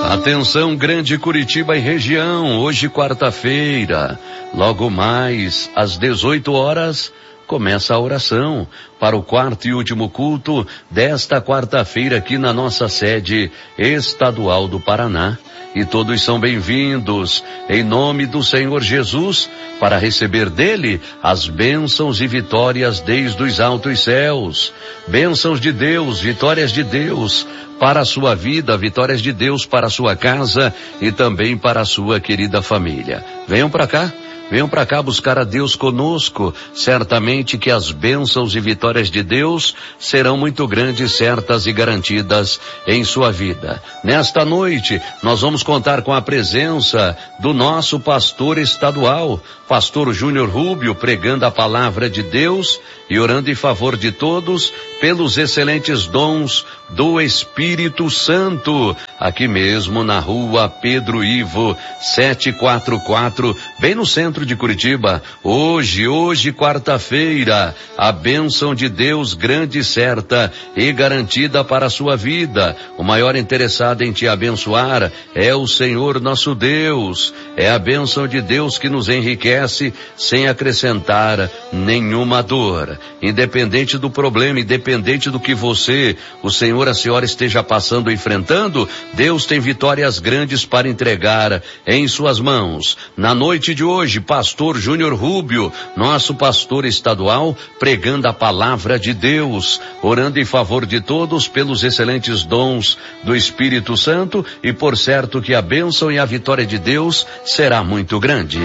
Atenção, Grande Curitiba e região, hoje quarta-feira, logo mais às 18 horas, começa a oração para o quarto e último culto desta quarta-feira aqui na nossa sede estadual do Paraná. E todos são bem-vindos em nome do Senhor Jesus para receber dele as bênçãos e vitórias desde os altos céus. Bênçãos de Deus, vitórias de Deus para a sua vida, vitórias de Deus para a sua casa e também para a sua querida família. Venham para cá. Venham para cá buscar a Deus conosco. Certamente que as bênçãos e vitórias de Deus serão muito grandes, certas e garantidas em sua vida. Nesta noite, nós vamos contar com a presença do nosso pastor estadual, pastor Júnior Rubio, pregando a palavra de Deus e orando em favor de todos pelos excelentes dons do Espírito Santo, aqui mesmo na rua Pedro Ivo, 744, bem no centro de Curitiba. Hoje, quarta-feira, a bênção de Deus grande, certa e garantida para a sua vida. O maior interessado em te abençoar é o Senhor nosso Deus. É a bênção de Deus que nos enriquece sem acrescentar nenhuma dor. Independente do problema, independente do que você, o Senhor, a senhora esteja passando, enfrentando, Deus tem vitórias grandes para entregar em suas mãos. Na noite de hoje, pastor Júnior Rubio, nosso pastor estadual, pregando a palavra de Deus, orando em favor de todos pelos excelentes dons do Espírito Santo e por certo que a bênção e a vitória de Deus será muito grande.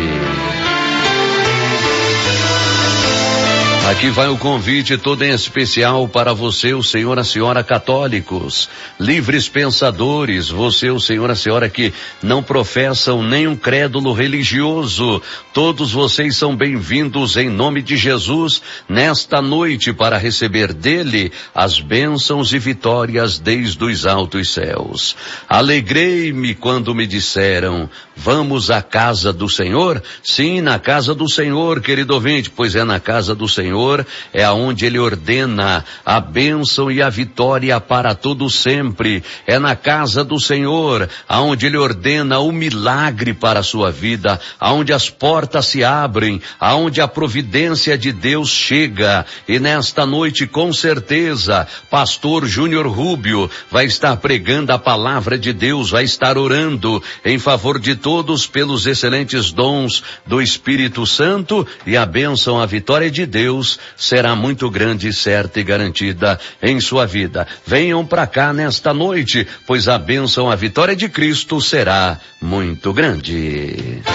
Aqui vai o convite todo em especial para você, o senhor, a senhora católicos, livres pensadores, você, o senhor, a senhora que não professam nenhum crédulo religioso. Todos vocês são bem-vindos em nome de Jesus nesta noite para receber dele as bênçãos e vitórias desde os altos céus. Alegrei-me quando me disseram, vamos à casa do Senhor? Sim, na casa do Senhor, querido ouvinte, pois é na casa do Senhor é aonde ele ordena a bênção e a vitória para todo sempre. É na casa do Senhor aonde ele ordena o milagre para a sua vida, aonde as portas se abrem, aonde a providência de Deus chega. E nesta noite, com certeza, pastor Júnior Rubio vai estar pregando a palavra de Deus, vai estar orando em favor de todos pelos excelentes dons do Espírito Santo e a bênção, a vitória de Deus será muito grande, certa e garantida em sua vida. Venham para cá nesta noite, pois a bênção, a vitória de Cristo será muito grande.